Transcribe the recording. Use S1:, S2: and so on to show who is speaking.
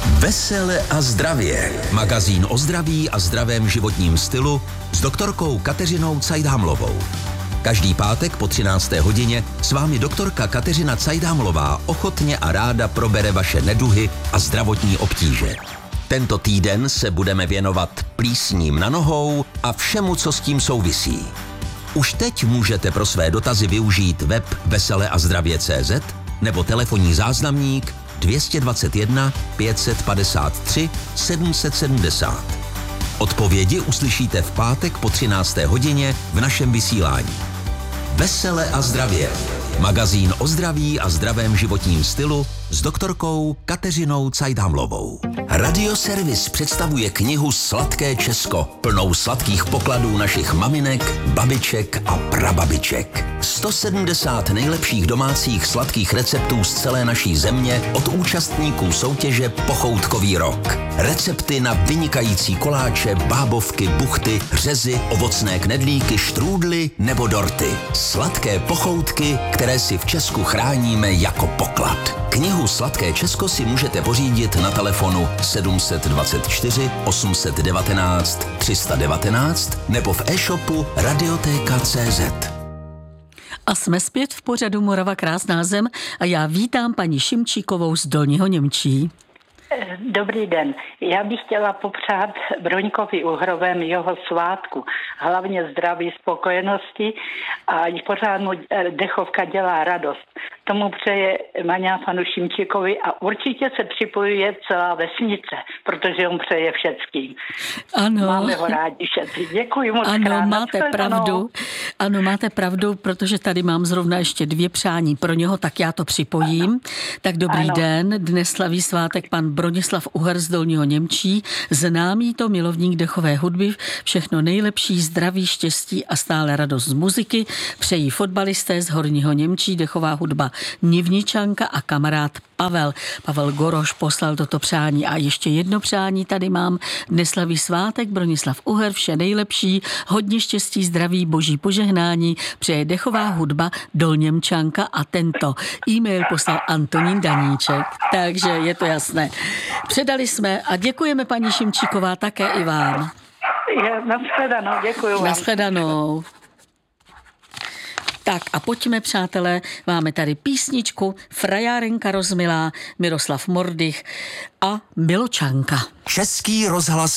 S1: Vesele a zdravě. Magazín o zdraví a zdravém životním stylu s doktorkou Kateřinou Cajdhamlovou. Každý pátek po 13. hodině s vámi doktorka Kateřina Cajdhamlová ochotně a ráda probere vaše neduhy a zdravotní obtíže. Tento týden se budeme věnovat plísním na nohou a všemu, co s tím souvisí. Už teď můžete pro své dotazy využít web veseleazdravě.cz nebo telefonní záznamník 221 553 770. Odpovědi uslyšíte v pátek po 13. hodině v našem vysílání. Vesele a zdravě. Magazín o zdraví a zdravém životním stylu s doktorkou Kateřinou Cajdhamlovou. Radioservis představuje knihu Sladké Česko, plnou sladkých pokladů našich maminek, babiček a prababiček. 170 nejlepších domácích sladkých receptů z celé naší země od účastníků soutěže Pochoutkový rok. Recepty na vynikající koláče, bábovky, buchty, řezy, ovocné knedlíky, štrůdly nebo dorty. Sladké pochoutky, které si v Česku chráníme jako poklad. Knihu Sladké Česko si můžete pořídit na telefonu 724 819 319 nebo v e-shopu Radioteka.cz.
S2: A jsme zpět v pořadu Morava krásná zem a já vítám paní Šimčíkovou z Dolního Němčí.
S3: Dobrý den. Já bych chtěla popřát Broňkovi Uhrovém jeho svátku. Hlavně zdraví, spokojenosti a pořád mu dechovka dělá radost. Tomu přeje Maňa panu Šimčíkovi a určitě se připojuje celá vesnice, protože on přeje všeckým.
S2: Ano.
S3: Máme ho rádi všetci. Děkuji moc krát.
S2: Ano, máte pravdu. Ano, máte pravdu, protože tady mám zrovna ještě 2 přání pro něho, tak já to připojím. Tak dobrý den. Dnes slaví svátek pan Bronislav Uher z Dolního Němčí, známý to milovník dechové hudby, všechno nejlepší, zdraví, štěstí a stále radost z muziky. Přejí fotbalisté z Horního Němčí, dechová hudba Nivničanka a kamarád Pavel. Pavel Goroš poslal toto přání a ještě jedno přání tady mám. Dnes slaví svátek Bronislav Uher, vše nejlepší, hodně štěstí, zdraví, boží požehnání, přeje dechová hudba Dolněmčanka a tento e-mail poslal Antonín Daníček. Takže je to jasné. Předali jsme a děkujeme paní Šimčíková také i vám.
S3: Nashledanou, děkuji vám.
S2: Nashledanou. Tak a pojďme, přátelé, máme tady písničku Frajárenka rozmilá, Miroslav Mordych a Miločanka.
S1: Český rozhlas